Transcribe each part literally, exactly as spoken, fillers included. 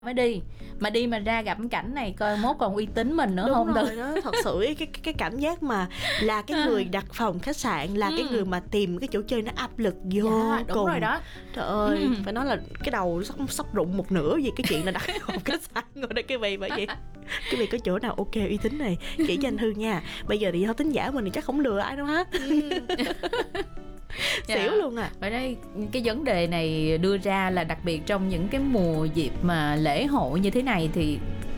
mới đi, mà đi mà ra gặp cái cảnh này coi mốt còn uy tín mình nữa. Đúng không rồi được đó, thật sự cái, cái cái cảm giác mà là cái người đặt phòng khách sạn, là ừ. cái người mà tìm cái chỗ chơi nó áp lực vô dạ, đúng cùng rồi đó. Trời ơi, ừ. phải nói là cái đầu sắp, sắp rụng một nửa vì cái chuyện là đặt phòng khách sạn rồi đó quý vị. Bởi vậy quý vị có chỗ nào ok uy tín này chỉ cho anh Hương nha. Bây giờ thì thôi tính giả mình thì chắc không lừa ai đâu ha. Xỉu dạ. luôn à. Vậy đây cái vấn đề này đưa ra là đặc biệt trong những cái mùa dịp mà lễ hội như thế này thì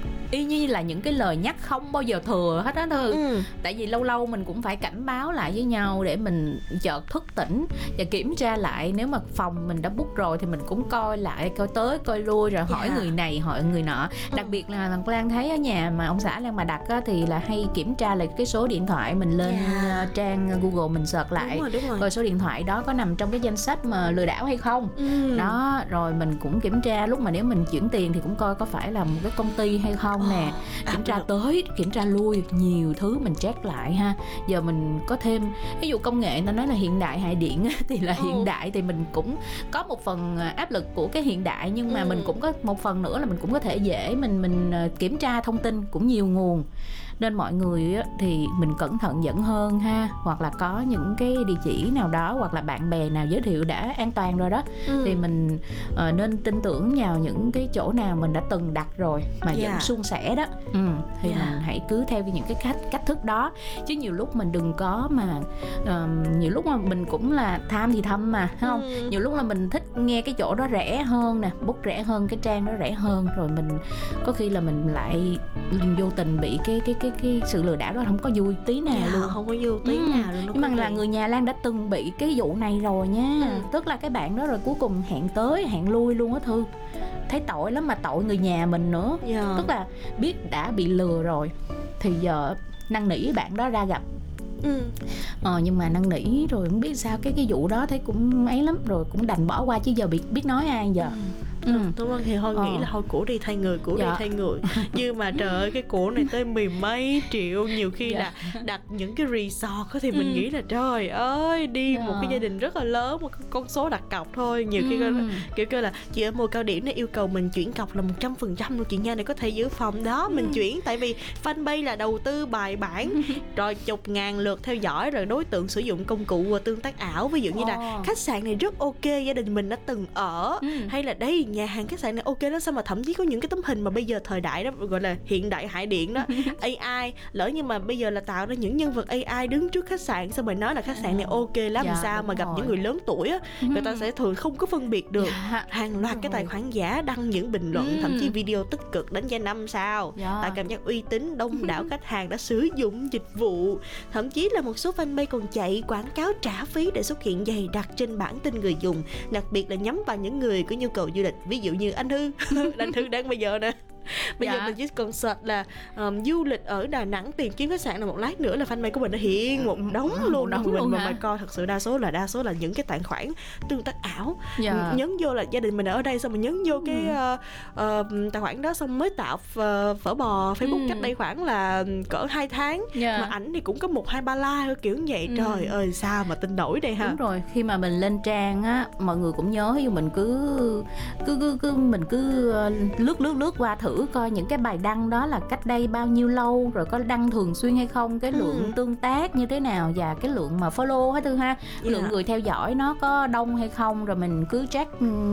y như là những cái lời nhắc không bao giờ thừa hết á Thư. ừ. Tại vì lâu lâu mình cũng phải cảnh báo lại với nhau để mình chợt thức tỉnh và kiểm tra lại. Nếu mà phòng mình đã book rồi thì mình cũng coi lại, coi tới coi lui rồi hỏi yeah. người này hỏi người nọ. ừ. Đặc biệt là thằng Lan thấy ở nhà mà ông xã Lan mà đặt á, thì là hay kiểm tra lại cái số điện thoại mình lên yeah. trang Google mình search lại, đúng rồi, đúng rồi. coi số điện thoại đó có nằm trong cái danh sách mà lừa đảo hay không. ừ. Đó, rồi mình cũng kiểm tra lúc mà nếu mình chuyển tiền thì cũng coi có phải là một cái công ty hay không nè, kiểm tra tới kiểm tra lui, nhiều thứ mình check lại ha. Giờ mình có thêm ví dụ công nghệ, người ta nói là hiện đại hại điện thì là ừ. hiện đại thì mình cũng có một phần áp lực của cái hiện đại, nhưng mà ừ. mình cũng có một phần nữa là mình cũng có thể dễ mình mình kiểm tra thông tin cũng nhiều nguồn, nên mọi người thì mình cẩn thận dẫn hơn ha. Hoặc là có những cái địa chỉ nào đó hoặc là bạn bè nào giới thiệu đã an toàn rồi đó, ừ. thì mình uh, nên tin tưởng vào những cái chỗ nào mình đã từng đặt rồi mà yeah. vẫn suôn sẻ đó. ừ. Thì yeah. mình hãy cứ theo những cái cách cách thức đó, chứ nhiều lúc mình đừng có mà uh, nhiều lúc mà mình cũng là tham thì thâm mà, không? ừ. Nhiều lúc là mình thích nghe cái chỗ đó rẻ hơn nè, book rẻ hơn, cái trang đó rẻ hơn, rồi mình có khi là mình lại vô tình bị cái cái cái cái sự lừa đảo đó không có vui tí nào yeah, luôn, không có vui tí ừ. nào luôn. Nhưng mà là người nhà Lan đã từng bị cái vụ này rồi nha. ừ. Tức là cái bạn đó rồi cuối cùng hẹn tới hẹn lui luôn á Thư, thấy tội lắm, mà tội người nhà mình nữa. yeah. Tức là biết đã bị lừa rồi thì giờ năn nỉ bạn đó ra gặp. Ừ. Ờ, nhưng mà năn nỉ rồi không biết sao cái cái vụ đó thấy cũng ấy lắm, rồi cũng đành bỏ qua, chứ giờ biết biết nói ai giờ. ừ. Ừ. Đúng không? Thì thôi ờ. nghĩ là thôi cũ đi thay người, cũ dạ. đi thay người. Nhưng mà trời ơi, cái cũ này tới mười mấy triệu, nhiều khi dạ. là đặt những cái resort có thì mình ừ. nghĩ là trời ơi, đi dạ. một cái gia đình rất là lớn, một con số đặt cọc thôi. Nhiều ừ. khi là, kiểu kêu là chị ở mùa cao điểm này yêu cầu mình chuyển cọc là một trăm phần trăm luôn, chị nha này có thể giữ phòng đó. ừ. Mình chuyển tại vì fanpage là đầu tư bài bản, rồi chục ngàn lượt theo dõi, rồi đối tượng sử dụng công cụ và tương tác ảo. Ví dụ như là khách sạn này rất ok, gia đình mình đã từng ở, ừ. hay là đây nhà hàng khách sạn này ok đó. Sao mà thậm chí có những cái tấm hình mà bây giờ thời đại đó gọi là hiện đại hại điện đó, a i lỡ nhưng mà bây giờ là tạo ra những nhân vật a i đứng trước khách sạn, sao mà nói là khách sạn này ok lắm. dạ, sao mà gặp rồi. Những người lớn tuổi á, người ta sẽ thường không có phân biệt được. dạ, hàng loạt cái tài khoản giả đăng những bình luận, ừ. thậm chí video tích cực đánh giá năm sao, dạ. tại cảm giác uy tín, đông đảo khách hàng đã sử dụng dịch vụ. Thậm chí là một số fanpage còn chạy quảng cáo trả phí để xuất hiện dày đặc trên bảng tin người dùng, đặc biệt là nhắm vào những người có nhu cầu du lịch. Ví dụ như anh Thư anh Thư đang bây giờ nè, bây dạ. giờ mình chỉ cần search là um, du lịch ở Đà Nẵng, tìm kiếm khách sạn là một lát nữa là fanpage của mình nó hiện một đống ừ, luôn. Đống mình luôn mà mày coi thật sự đa số là đa số là những cái tài khoản tương tác ảo. dạ. Nhấn vô là gia đình mình ở đây, xong mình nhấn vô ừ. cái uh, uh, tài khoản đó, xong mới tạo uh, phở bò Facebook ừ. cách đây khoảng là cỡ hai tháng, dạ. mà ảnh thì cũng có một hai ba like kiểu như vậy. ừ. Trời ơi sao mà tin nổi đây ha. Đúng rồi, khi mà mình lên trang á, mọi người cũng nhớ dù mình cứ cứ cứ, cứ mình cứ lướt lướt lướt qua thử coi những cái bài đăng đó là cách đây bao nhiêu lâu, rồi có đăng thường xuyên hay không, cái lượng ừ. tương tác như thế nào, và cái lượng mà follow hết Thư ha, yeah. lượng người theo dõi nó có đông hay không, rồi mình cứ check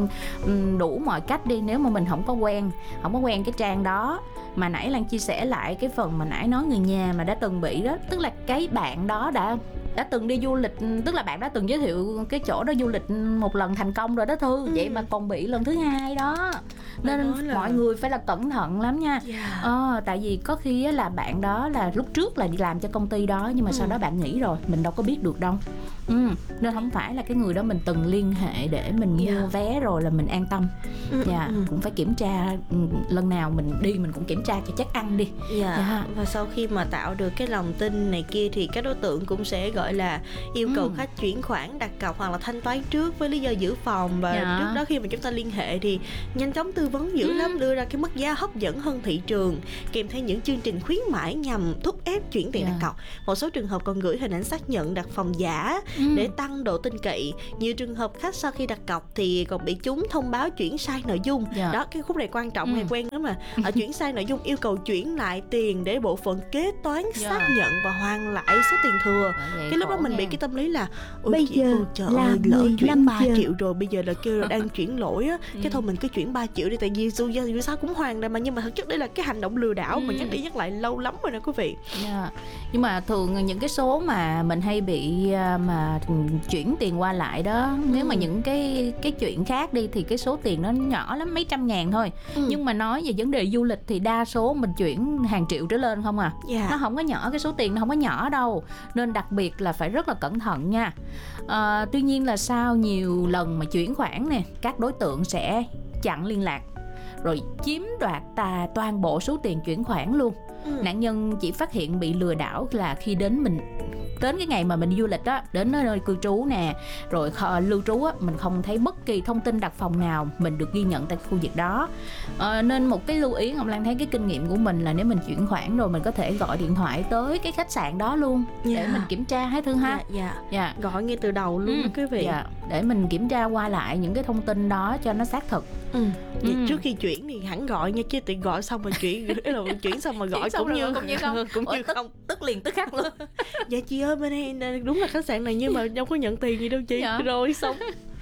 đủ mọi cách đi. Nếu mà mình không có quen không có quen cái trang đó, mà nãy Lan chia sẻ lại cái phần mà nãy nói người nhà mà đã từng bị đó, tức là cái bạn đó đã đã từng đi du lịch, tức là bạn đã từng giới thiệu cái chỗ đó du lịch một lần thành công rồi đó Thư. ừ. Vậy mà còn bị lần thứ hai đó, nên là... mọi người phải là cẩn thận lắm nha. yeah. ờ, Tại vì có khi là bạn đó là lúc trước là đi làm cho công ty đó, nhưng mà ừ. sau đó bạn nghỉ rồi, mình đâu có biết được đâu. ừ. Nên không phải là cái người đó mình từng liên hệ để mình mua yeah. vé rồi là mình an tâm. ừ. yeah. ừ. Cũng phải kiểm tra, lần nào mình đi mình cũng kiểm tra cho chắc ăn đi. yeah. Yeah. Và sau khi mà tạo được cái lòng tin này kia thì các đối tượng cũng sẽ gửi gọi là yêu cầu Ừ. khách chuyển khoản, đặt cọc hoặc là thanh toán trước với lý do giữ phòng, và Dạ. trước đó khi mà chúng ta liên hệ thì nhanh chóng tư vấn dữ Ừ. lắm, đưa ra cái mức giá hấp dẫn hơn thị trường, kèm theo những chương trình khuyến mãi nhằm thúc ép chuyển tiền Dạ. đặt cọc. Một số trường hợp còn gửi hình ảnh xác nhận đặt phòng giả Ừ. để tăng độ tin cậy. Nhiều trường hợp khách sau khi đặt cọc thì còn bị chúng thông báo chuyển sai nội dung. Dạ. Đó, cái khúc này quan trọng, Ừ. hay quen lắm mà. Ở chuyển sai nội dung, yêu cầu chuyển lại tiền để bộ phận kế toán Dạ. xác nhận và hoàn lại số tiền thừa. Vậy Cái lúc đó khổ mình bị nha. cái tâm lý là ôi Bây chị, giờ ôi trời là ơi, lỡ mười chuyển lăm ba giờ. triệu rồi, bây giờ là kêu là đang chuyển lỗi á, Ừ. cái thôi mình cứ chuyển ba triệu đi, tại vì dù do dù sao cũng hoàn rồi mà. Nhưng mà thực chất đây là cái hành động lừa đảo Ừ. mà nhắc đi nhắc lại lâu lắm rồi nè quý vị. Dạ. Nhưng mà thường những cái số mà mình hay bị à, mà chuyển tiền qua lại đó, nếu mà những cái cái chuyện khác đi thì cái số tiền nó nhỏ lắm, mấy trăm ngàn thôi. Ừ. Nhưng mà nói về vấn đề du lịch thì đa số mình chuyển hàng triệu trở lên không à. Dạ. Nó không có nhỏ, cái số tiền nó không có nhỏ đâu, nên đặc biệt là phải rất là cẩn thận nha. À, tuy nhiên là sau nhiều lần mà chuyển khoản nè, các đối tượng sẽ chặn liên lạc rồi chiếm đoạt tà toàn bộ số tiền chuyển khoản luôn. Ừ. Nạn nhân chỉ phát hiện bị lừa đảo là khi đến mình đến cái ngày mà mình du lịch á, đến nơi cư trú nè, rồi kho, lưu trú á, mình không thấy bất kỳ thông tin đặt phòng nào mình được ghi nhận tại khu vực đó. À, nên một cái lưu ý, Ngọc Lan thấy cái kinh nghiệm của mình là nếu mình chuyển khoản rồi mình có thể gọi điện thoại tới cái khách sạn đó luôn để Dạ. mình kiểm tra hết Thư ha. Dạ, dạ. Dạ. Gọi ngay từ đầu luôn Ừ. đó quý vị. Dạ, để mình kiểm tra qua lại những cái thông tin đó cho nó xác thực. Ừ. Vậy Ừ. trước khi chuyển thì hẳn gọi nha, chứ tiện gọi xong rồi chuyển ý là chuyển xong rồi gọi Chuyển xong cũng rồi như gọi cũng như không. cũng Ủa, như tức- không. Tức liền tức khắc luôn. Dạ chị ơi, bên đây đúng là khách sạn này nhưng mà đâu có nhận tiền gì đâu chị. Dạ. Rồi xong.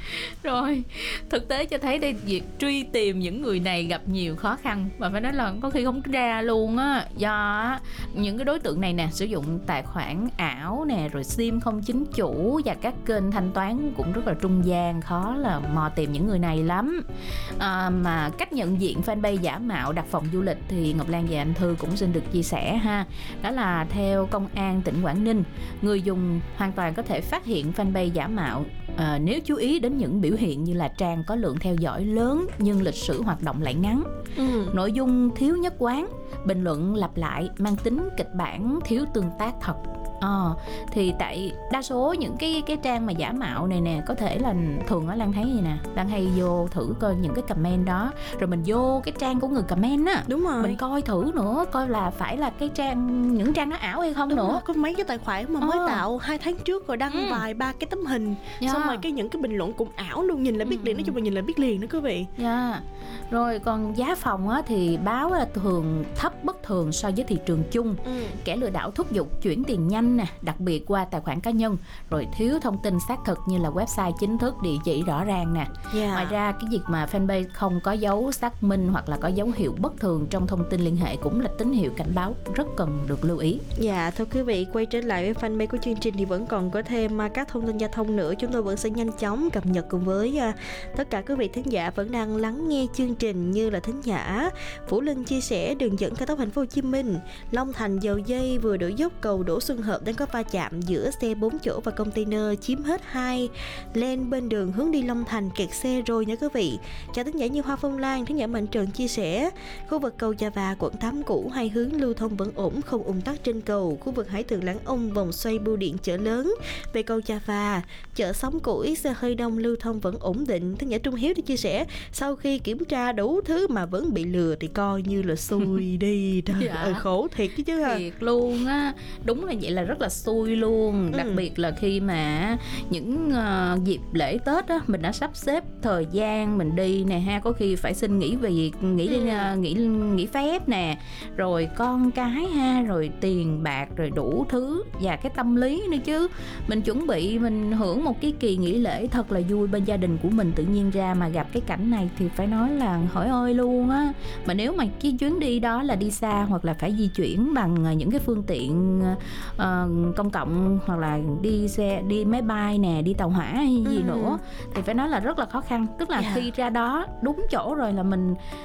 Rồi, thực tế cho thấy đây việc truy tìm những người này gặp nhiều khó khăn, và phải nói là có khi không ra luôn á, do á, những cái đối tượng này nè sử dụng tài khoản ảo nè, rồi sim không chính chủ, và các kênh thanh toán cũng rất là trung gian, khó là mò tìm những người này lắm. À, mà cách nhận diện fanpage giả mạo đặt phòng du lịch thì Ngọc Lan và anh Thư cũng xin được chia sẻ ha. Đó là theo Công an tỉnh Quảng Ninh, người dùng hoàn toàn có thể phát hiện fanpage giả mạo à, nếu chú ý đến những biểu hiện như là trang có lượng theo dõi lớn nhưng lịch sử hoạt động lại ngắn, Ừ. nội dung thiếu nhất quán, bình luận lặp lại, mang tính kịch bản, thiếu tương tác thật. Ờ, thì tại đa số những cái cái trang mà giả mạo này nè, có thể là thường á Lan thấy gì nè, Lan hay vô thử coi những cái comment đó, rồi mình vô cái trang của người comment á, Đúng rồi. mình coi thử nữa, coi là phải là cái trang, những trang nó ảo hay không Đúng nữa. rồi, có mấy cái tài khoản mà mới Ờ. tạo hai tháng trước rồi đăng Ừ. vài ba cái tấm hình, Dạ. xong rồi cái những cái bình luận cũng ảo luôn, nhìn là biết Ừ. liền, nói chung là nhìn là biết liền đó quý vị. Dạ. Rồi còn giá phòng á, thì báo là thường thấp bất thường so với thị trường chung. Ừ. Kẻ lừa đảo thúc giục chuyển tiền nhanh nè, đặc biệt qua tài khoản cá nhân, rồi thiếu thông tin xác thực như là website chính thức, địa chỉ rõ ràng nè. Dạ. Ngoài ra cái việc mà fanpage không có dấu xác minh hoặc là có dấu hiệu bất thường trong thông tin liên hệ cũng là tín hiệu cảnh báo rất cần được lưu ý. Dạ, thưa quý vị, quay trở lại với fanpage của chương trình thì vẫn còn có thêm à, các thông tin giao thông nữa. Chúng tôi vẫn sẽ nhanh chóng cập nhật cùng với à, tất cả quý vị thính giả vẫn đang lắng nghe chương trình, như là thính giả Vũ Linh chia sẻ đường dẫn cao tốc Thành phố Hồ Chí Minh Long Thành Dầu Dây vừa đổ dốc cầu Đỗ Xuân Hợp đang có va chạm giữa xe bốn chỗ và container chiếm hết hai lane bên đường hướng đi Long Thành, kẹt xe rồi nha quý vị. Chào thính giả Như Hoa Phong Lan, thính giả Mạnh Trần chia sẻ khu vực cầu Chà Và quận tám cũ hai hướng lưu thông vẫn ổn, không ùn tắc trên cầu. Khu vực Hải Thượng Lãng Ông vòng xoay bưu điện chợ lớn về cầu Chà Và chợ Sóng Củi xe hơi đông lưu thông vẫn ổn định. Thính giả Trung Hiếu thì chia sẻ sau khi kiểm tra đủ thứ mà vẫn bị lừa thì coi như là xui đi. Trời Dạ. ơi, khổ thiệt chứ chứ ha. Thiệt luôn á, đúng là vậy, là rất là xui luôn. Đặc Ừ. biệt là khi mà những uh, dịp lễ Tết á, mình đã sắp xếp thời gian mình đi nè ha, có khi phải xin nghỉ việc, nghỉ Ừ. uh, nghỉ nghỉ phép nè, rồi con cái ha, rồi tiền bạc, rồi đủ thứ, và cái tâm lý nữa chứ. Mình chuẩn bị mình hưởng một cái kỳ nghỉ lễ thật là vui bên gia đình của mình, tự nhiên ra mà gặp cái cảnh này thì phải nói là hỏi ơi luôn á. Mà nếu mà cái chuyến đi đó là đi xa hoặc là phải di chuyển bằng những cái phương tiện uh, công cộng, hoặc là đi xe đi máy bay nè, đi tàu hỏa hay gì Ừ. nữa, thì phải nói là rất là khó khăn. Tức là Dạ. khi ra đó đúng chỗ rồi là mình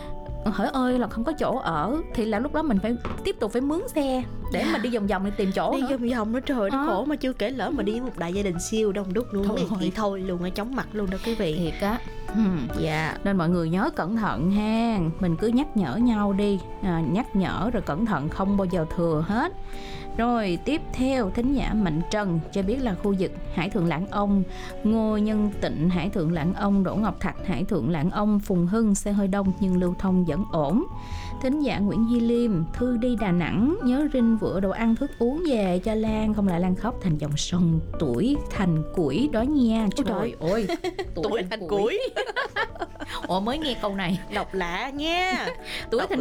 hỡi ơi là không có chỗ ở thì là lúc đó mình phải tiếp tục phải mướn xe để mà đi vòng vòng để tìm chỗ đi nữa. vòng vòng nữa, trời nó à. khổ. Mà chưa kể lỡ mà đi với một đại gia đình siêu đông đúc luôn thì chỉ thôi luôn, ở chóng mặt luôn đó quý vị. Thiệt á. Hmm. Dạ. Nên mọi người nhớ cẩn thận ha. Mình cứ nhắc nhở nhau đi, à, nhắc nhở rồi cẩn thận, không bao giờ thừa hết. Rồi tiếp theo thính giả Mạnh Trần cho biết là khu vực Hải Thượng Lãng Ông, Ngô Nhân Tịnh Hải Thượng Lãng Ông, Đỗ Ngọc Thạch Hải Thượng Lãng Ông, Phùng Hưng xe hơi đông nhưng lưu thông vẫn ổn. Thính giả Nguyễn Di Liêm, Thư đi Đà Nẵng, nhớ rinh vựa đồ ăn thức uống về cho Lan, không lại Lan khóc thành dòng sông tuổi thành củi đó nha. Trời, trời ơi, tuổi, tuổi thành củi. Ủa mới nghe câu này đọc lạ nha. Tuổi thành